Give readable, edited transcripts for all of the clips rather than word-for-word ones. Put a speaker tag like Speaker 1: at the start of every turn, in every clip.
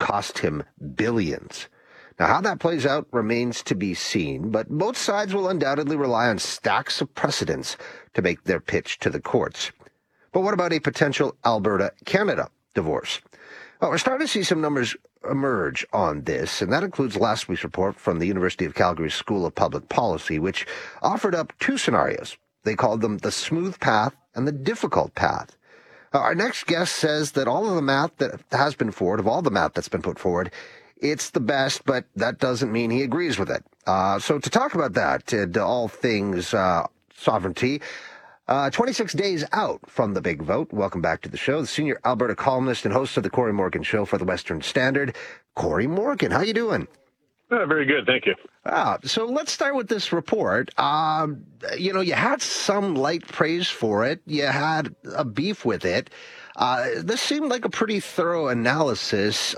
Speaker 1: cost him billions. Now, how that plays out remains to be seen, but both sides will undoubtedly rely on stacks of precedents to make their pitch to the courts. But what about a potential Alberta-Canada divorce? Well, we're starting to see some numbers emerge on this, and that includes last week's report from the University of Calgary School of Public Policy, which offered up two scenarios. They called them the smooth path and the difficult path. Our next guest says that all of the math that has been forward, of all the math that's been put forward, it's the best, but that doesn't mean he agrees with it. So to talk about that and all things sovereignty, 26 days out from the big vote, welcome back to the show, the senior Alberta columnist and host of the Corey Morgan Show for the Western Standard, Corey Morgan. How you doing?
Speaker 2: Very good, thank you.
Speaker 1: So let's start with this report. You had some light praise for it. You had a beef with it. This seemed like a pretty thorough analysis.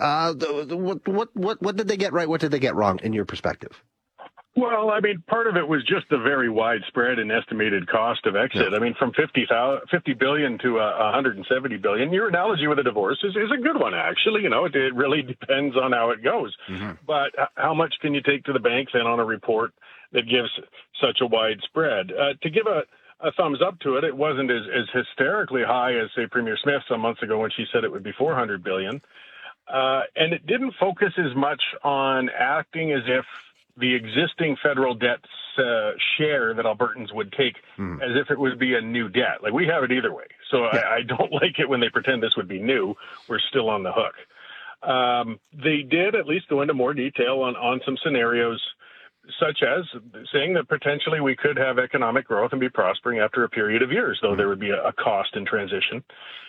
Speaker 1: What did they get right? What did they get wrong in your perspective?
Speaker 2: Well, I mean, part of it was just the very widespread and estimated cost of exit. Yeah. I mean, from $50 billion to $170 billion. Your analogy with a divorce is a good one, actually. You know, it really depends on how it goes. Mm-hmm. But how much can you take to the bank then on a report that gives such a wide spread? To give a thumbs up to it, it wasn't as hysterically high as, say, Premier Smith some months ago when she said it would be $400 billion. And it didn't focus as much on acting as if the existing federal debt share that Albertans would take as if it would be a new debt. Like, we have it either way. So yeah. I don't like it when they pretend this would be new. We're still on the hook. They did at least go into more detail on some scenarios, such as saying that potentially we could have economic growth and be prospering after a period of years, though there would be a cost in transition.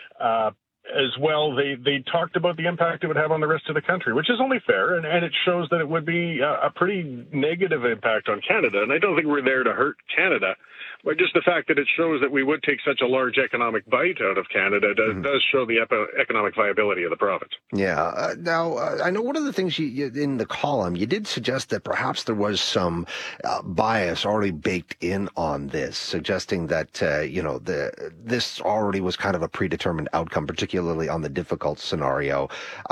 Speaker 2: As well, they talked about the impact it would have on the rest of the country, which is only fair, and it shows that it would be a pretty negative impact on Canada. And I don't think we're there to hurt Canada, but just the fact that it shows that we would take such a large economic bite out of Canada does show the economic viability of the province.
Speaker 1: Yeah. Now, I know one of the things you in the column, you did suggest that perhaps there was some bias already baked in on this, suggesting that, this already was kind of a predetermined outcome, particularly on the difficult scenario.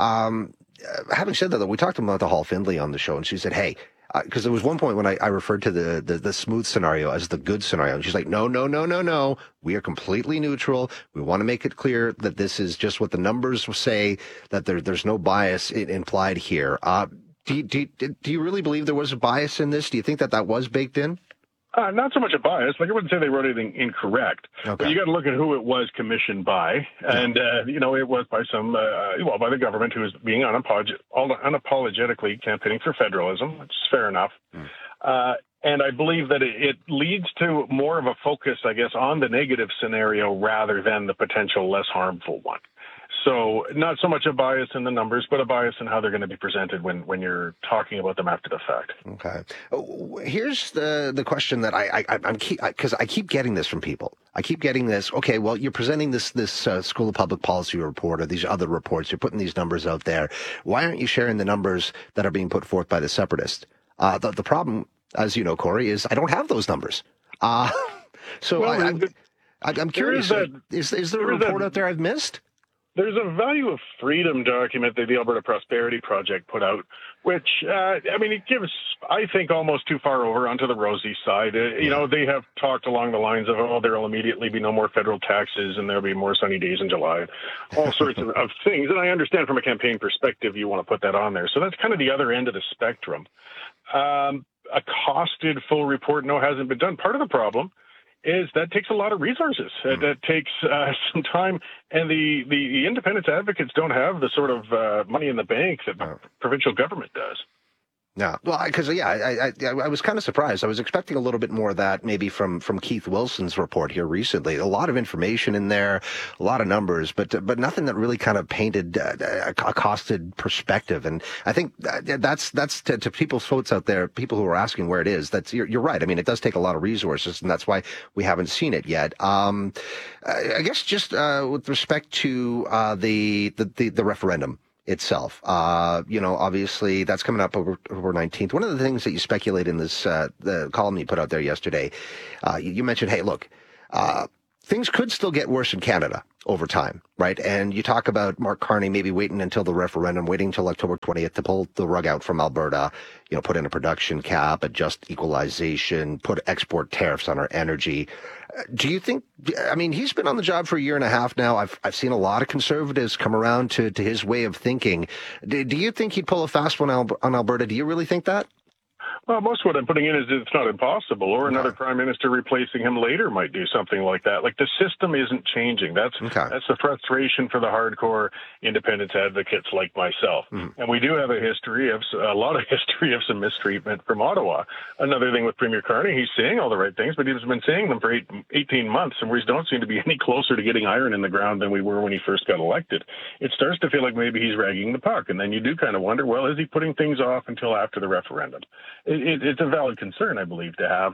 Speaker 1: Having said that, though, we talked about the Hall Findlay on the show, and she said, hey, because there was one point when I referred to the smooth scenario as the good scenario. And she's like, no. We are completely neutral. We want to make it clear that this is just what the numbers say, that there's no bias implied here. Do you really believe there was a bias in this? Do you think that was baked in?
Speaker 2: Not so much a bias. Like, I wouldn't say they wrote anything incorrect. Okay. But you got to look at who it was commissioned by. And, it was by by the government, who was being unapologetically campaigning for federalism, which is fair enough. And I believe that it leads to more of a focus, I guess, on the negative scenario rather than the potential less harmful one. So not so much a bias in the numbers, but a bias in how they're going to be presented when you're talking about them after the fact.
Speaker 1: Okay. Here's the question that because I keep getting this from people. I keep getting this. Okay, well, you're presenting this School of Public Policy report or these other reports. You're putting these numbers out there. Why aren't you sharing the numbers that are being put forth by the separatists? The problem, as you know, Corey, is I don't have those numbers. So well, I'm curious. Is there a report out there I've missed?
Speaker 2: There's a Value of Freedom document that the Alberta Prosperity Project put out, which, it gives, I think, almost too far over onto the rosy side. They have talked along the lines of, there will immediately be no more federal taxes and there'll be more sunny days in July, all sorts of things. And I understand from a campaign perspective you want to put that on there. So that's kind of the other end of the spectrum. A costed full report, hasn't been done. Part of the problem is that takes a lot of resources. That takes some time, and the independence advocates don't have the sort of money in the bank that the provincial government does.
Speaker 1: Yeah, well, because I was kind of surprised. I was expecting a little bit more of that, maybe from Keith Wilson's report here recently. A lot of information in there, a lot of numbers, but nothing that really kind of painted a costed perspective. And I think that's to people's votes out there, people who are asking where it is. You're right. I mean, it does take a lot of resources, and that's why we haven't seen it yet. I guess just with respect to the referendum itself. Obviously that's coming up over 19th. One of the things that you speculate in this, the column you put out there yesterday, you mentioned, hey, look, things could still get worse in Canada over time, right? And you talk about Mark Carney maybe waiting until the referendum, waiting until October 20th to pull the rug out from Alberta, put in a production cap, adjust equalization, put export tariffs on our energy. Do you think, he's been on the job for a year and a half now. I've seen a lot of conservatives come around to his way of thinking. Do you think he'd pull a fast one on Alberta? Do you really think that?
Speaker 2: Well, most of what I'm putting in is it's not impossible, or another prime minister replacing him later might do something like that. Like, the system isn't changing. That's the frustration for the hardcore independence advocates like myself. And we do have a lot of history of some mistreatment from Ottawa. Another thing with Premier Carney, he's saying all the right things, but he's been saying them for 18 months, and we don't seem to be any closer to getting iron in the ground than we were when he first got elected. It starts to feel like maybe he's ragging the puck, and then you do kind of wonder, well, is he putting things off until after the referendum? It's a valid concern, I believe, to have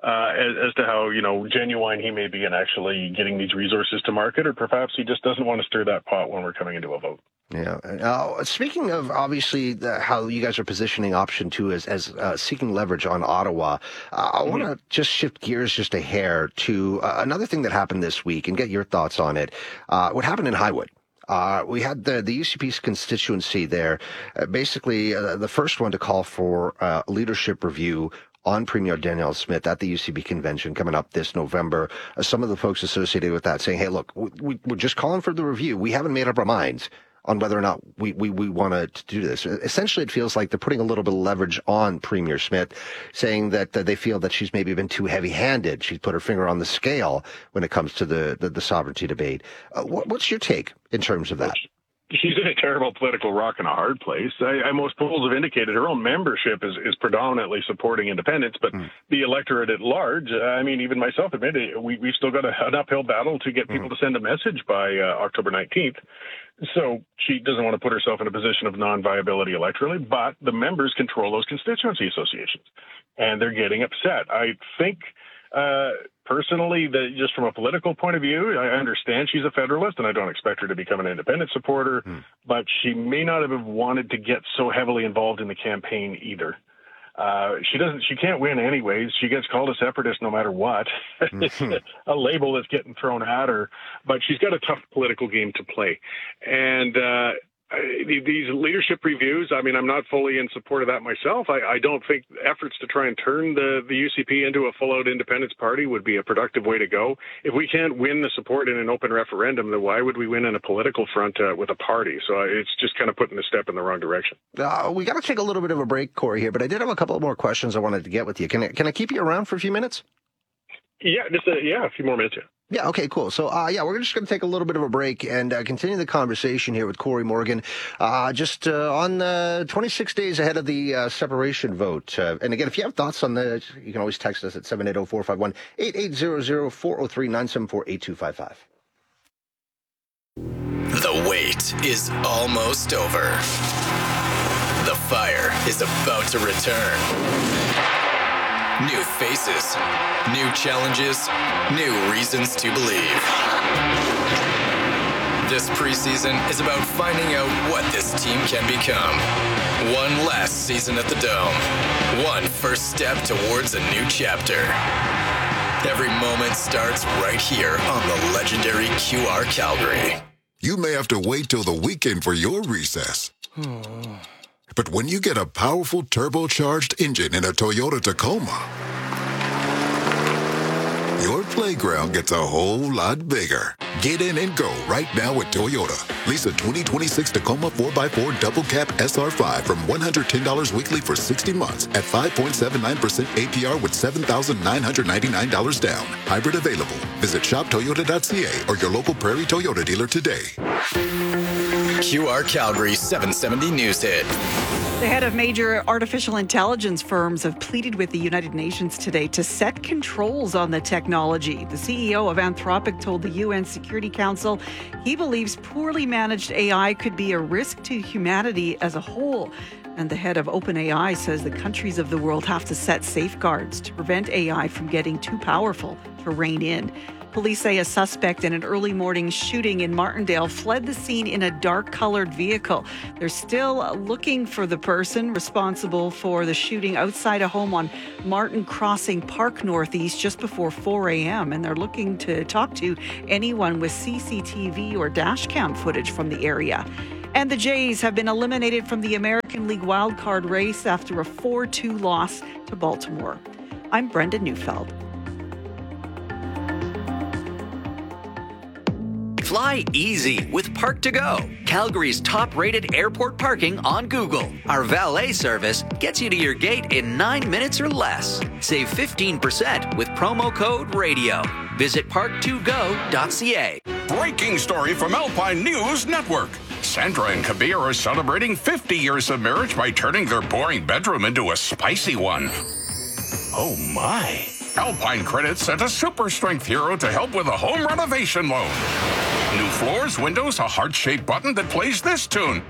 Speaker 2: as to how, genuine he may be in actually getting these resources to market, or perhaps he just doesn't want to stir that pot when we're coming into a vote. Yeah.
Speaker 1: Speaking of, obviously, how you guys are positioning Option 2 as seeking leverage on Ottawa, I want to just shift gears just a hair to another thing that happened this week and get your thoughts on it. What happened in Highwood? We had the UCP's constituency there, basically the first one to call for leadership review on Premier Danielle Smith at the UCP convention coming up this November. Some of the folks associated with that saying, hey, look, we're just calling for the review. We haven't made up our minds on whether or not we want to do this. Essentially, it feels like they're putting a little bit of leverage on Premier Smith, saying that they feel that she's maybe been too heavy-handed. She's put her finger on the scale when it comes to the sovereignty debate. What's your take in terms of that?
Speaker 2: She's in a terrible political rock and a hard place. Most polls have indicated her own membership is predominantly supporting independence, but the electorate at large, even myself admitted, we've still got an uphill battle to get people to send a message by October 19th. So she doesn't want to put herself in a position of non-viability electorally, but the members control those constituency associations, and they're getting upset. I think personally, that just from a political point of view, I understand she's a federalist, and I don't expect her to become an independent supporter, but she may not have wanted to get so heavily involved in the campaign either. She can't win anyways. She gets called a separatist no matter what. It's a label that's getting thrown at her, but she's got a tough political game to play. And these leadership reviews, I'm not fully in support of that myself. I don't think efforts to try and turn the UCP into a full-out independence party would be a productive way to go. If we can't win the support in an open referendum, then why would we win in a political front with a party? So it's just kind of putting a step in the wrong direction.
Speaker 1: We got to take a little bit of a break, Corey, here, but I did have a couple more questions I wanted to get with you. Can I keep you around for a few minutes?
Speaker 2: Yeah, a few more minutes, yeah.
Speaker 1: Yeah, okay, cool. So, we're just going to take a little bit of a break and continue the conversation here with Corey Morgan, on 26 days ahead of the separation vote. And again, if you have thoughts on this, you can always text us at 780-451-8800, 403-974-8255.
Speaker 3: The wait is almost over. The fire is about to return. New faces, new challenges, new reasons to believe. This preseason is about finding out what this team can become. One last season at the Dome. One first step towards a new chapter. Every moment starts right here on the legendary QR Calgary.
Speaker 4: You may have to wait till the weekend for your recess. But when you get a powerful turbocharged engine in a Toyota Tacoma, your playground gets a whole lot bigger. Get in and go right now at Toyota. Lease a 2026 Tacoma 4x4 Double Cab SR5 from $110 weekly for 60 months at 5.79% APR with $7,999 down. Hybrid available. Visit shoptoyota.ca or your local Prairie Toyota dealer today.
Speaker 3: QR Calgary 770 News Hit.
Speaker 5: The head of major artificial intelligence firms have pleaded with the United Nations today to set controls on the technology. The CEO of Anthropic told the UN Security Council he believes poorly managed AI could be a risk to humanity as a whole. And the head of OpenAI says the countries of the world have to set safeguards to prevent AI from getting too powerful to rein in. Police say a suspect in an early morning shooting in Martindale fled the scene in a dark-colored vehicle. They're still looking for the person responsible for the shooting outside a home on Martin Crossing Park Northeast just before 4 a.m. And they're looking to talk to anyone with CCTV or dash cam footage from the area. And the Jays have been eliminated from the American League wildcard race after a 4-2 loss to Baltimore. I'm Brenda Neufeld.
Speaker 6: Fly easy with Park2Go, Calgary's top-rated airport parking on Google. Our valet service gets you to your gate in 9 minutes or less. Save 15% with promo code RADIO. Visit park2go.ca.
Speaker 7: Breaking story from Alpine News Network. Sandra and Kabir are celebrating 50 years of marriage by turning their boring bedroom into a spicy one. Oh my. Alpine Credit sent a super strength hero to help with a home renovation loan. New floors, windows, a heart-shaped button that plays this tune.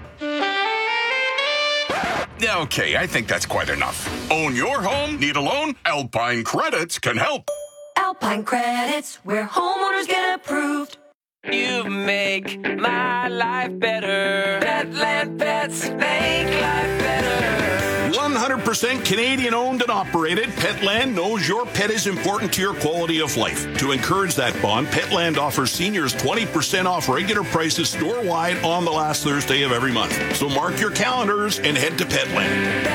Speaker 7: Okay, I think that's quite enough. Own your home? Need a loan? Alpine Credits can help.
Speaker 8: Alpine Credits, where homeowners get approved.
Speaker 9: You make my life better. Petland Pets make life better.
Speaker 10: 100% Canadian owned and operated, Petland knows your pet is important to your quality of life. To encourage that bond, Petland offers seniors 20% off regular prices store-wide on the last Thursday of every month. So mark your calendars and head to Petland.